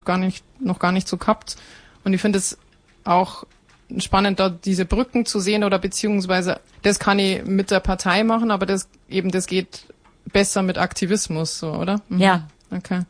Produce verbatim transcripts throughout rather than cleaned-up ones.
gar nicht, noch gar nicht so gehabt. Und ich finde es auch spannend, da diese Brücken zu sehen oder beziehungsweise, das kann ich mit der Partei machen, aber das eben, das geht besser mit Aktivismus, so, oder? Mhm. Ja. Okay.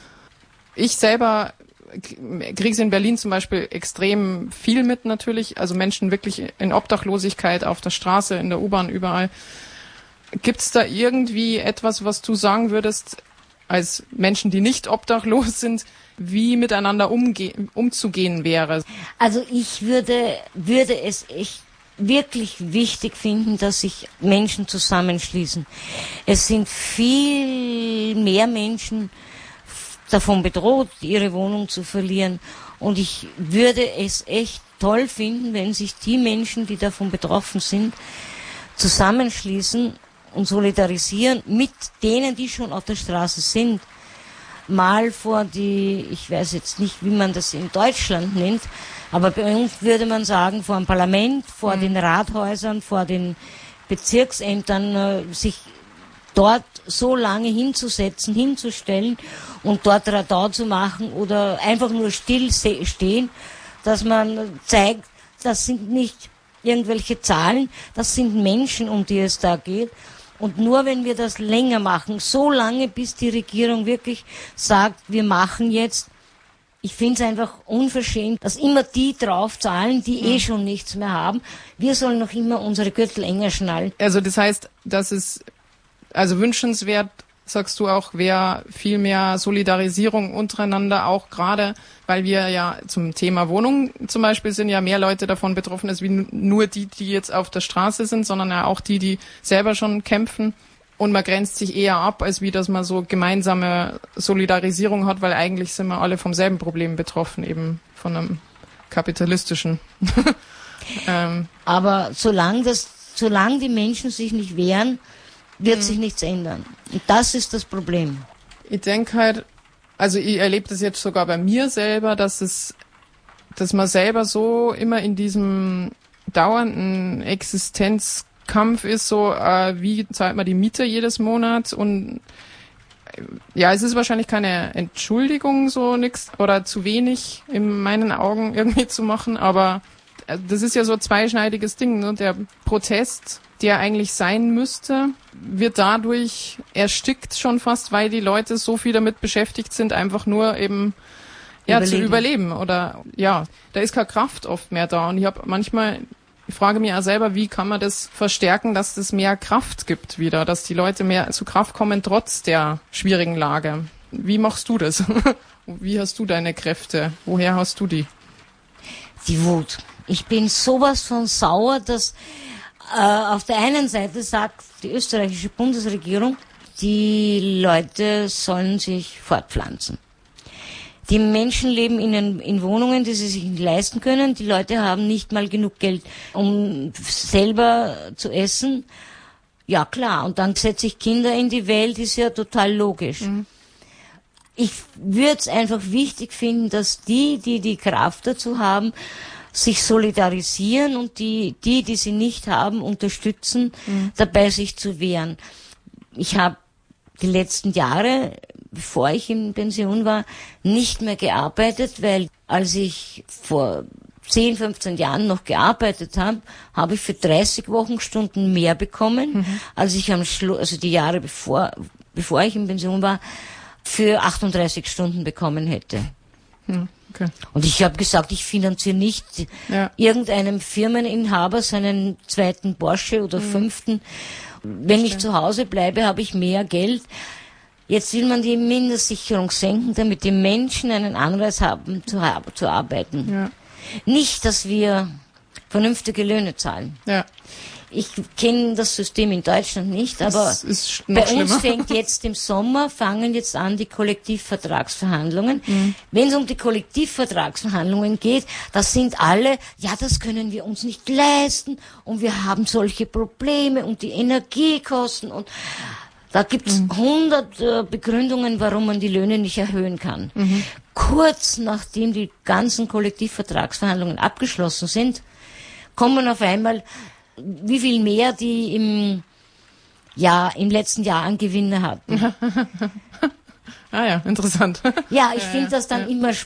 Ich selber krieg's in Berlin zum Beispiel extrem viel mit natürlich, also Menschen wirklich in Obdachlosigkeit auf der Straße, in der U-Bahn, überall. Gibt's da irgendwie etwas, was du sagen würdest, als Menschen, die nicht obdachlos sind, wie miteinander umge- umzugehen wäre? Also ich würde, würde es echt wirklich wichtig finden, dass sich Menschen zusammenschließen. Es sind viel mehr Menschen davon bedroht, ihre Wohnung zu verlieren. Und ich würde es echt toll finden, wenn sich die Menschen, die davon betroffen sind, zusammenschließen und solidarisieren mit denen, die schon auf der Straße sind. Mal vor die, ich weiß jetzt nicht, wie man das in Deutschland nennt, aber bei uns würde man sagen, vor dem Parlament, vor mhm. den Rathäusern, vor den Bezirksämtern, äh, sich dort so lange hinzusetzen, hinzustellen und dort Radau zu machen oder einfach nur still se- stehen, dass man zeigt, das sind nicht irgendwelche Zahlen, das sind Menschen, um die es da geht. Und nur wenn wir das länger machen, so lange, bis die Regierung wirklich sagt, wir machen jetzt, ich finde es einfach unverschämt, dass immer die draufzahlen, die mhm. eh schon nichts mehr haben. Wir sollen noch immer unsere Gürtel enger schnallen. Also das heißt, dass es, also wünschenswert, sagst du auch, wäre viel mehr Solidarisierung untereinander, auch gerade, weil wir ja zum Thema Wohnung zum Beispiel sind ja mehr Leute davon betroffen, als wie nur die, die jetzt auf der Straße sind, sondern ja auch die, die selber schon kämpfen. Und man grenzt sich eher ab, als wie, dass man so gemeinsame Solidarisierung hat, weil eigentlich sind wir alle vom selben Problem betroffen, eben von einem kapitalistischen. ähm. Aber solange das, solange die Menschen sich nicht wehren, wird sich nichts ändern. Und das ist das Problem. Ich denke halt, also ich erlebe das jetzt sogar bei mir selber, dass es, dass man selber so immer in diesem dauernden Existenzkampf ist, so äh, wie zahlt man die Miete jedes Monat und äh, ja, es ist wahrscheinlich keine Entschuldigung, so nix oder zu wenig in meinen Augen irgendwie zu machen, aber äh, das ist ja so ein zweischneidiges Ding, ne? Der Protest, der eigentlich sein müsste, wird dadurch erstickt schon fast, weil die Leute so viel damit beschäftigt sind, einfach nur eben ja überleben. zu überleben oder ja, da ist keine Kraft oft mehr da und ich habe manchmal, ich frage mich auch selber, wie kann man das verstärken, dass es mehr Kraft gibt wieder, dass die Leute mehr zu Kraft kommen trotz der schwierigen Lage. Wie machst du das? Wie hast du deine Kräfte? Woher hast du die? Die Wut. Ich bin sowas von sauer, dass auf der einen Seite sagt die österreichische Bundesregierung, die Leute sollen sich fortpflanzen. Die Menschen leben in, in Wohnungen, die sie sich nicht leisten können. Die Leute haben nicht mal genug Geld, um selber zu essen. Ja klar, und dann setze ich Kinder in die Welt, ist ja total logisch. Mhm. Ich würde es einfach wichtig finden, dass die, die die Kraft dazu haben, sich solidarisieren und die, die, die sie nicht haben, unterstützen, mhm. dabei sich zu wehren. Ich habe die letzten Jahre, bevor ich in Pension war, nicht mehr gearbeitet, weil als ich vor zehn, fünfzehn Jahren noch gearbeitet habe, habe ich für dreißig Wochenstunden mehr bekommen, mhm. als ich am Schluss, also die Jahre bevor, bevor ich in Pension war, für achtunddreißig Stunden bekommen hätte. Mhm. Okay. Und ich habe gesagt, ich finanziere nicht ja. irgendeinem Firmeninhaber seinen zweiten Porsche oder mhm. fünften. Wenn ich zu Hause bleibe, habe ich mehr Geld. Jetzt will man die Mindestsicherung senken, damit die Menschen einen Anreiz haben, zu, zu arbeiten. Ja. Nicht, dass wir vernünftige Löhne zahlen. Ja. Ich kenne das System in Deutschland nicht, aber bei uns fängt jetzt im Sommer, fangen jetzt an die Kollektivvertragsverhandlungen. Mhm. Wenn es um die Kollektivvertragsverhandlungen geht, das sind alle, ja, das können wir uns nicht leisten und wir haben solche Probleme und die Energiekosten und da gibt es hundert äh, Begründungen, warum man die Löhne nicht erhöhen kann. Mhm. Kurz nachdem die ganzen Kollektivvertragsverhandlungen abgeschlossen sind, kommen auf einmal wie viel mehr die im Jahr, im letzten Jahr an Gewinne hatten. Ah ja, interessant. Ja, ich ja, finde das dann ja. immer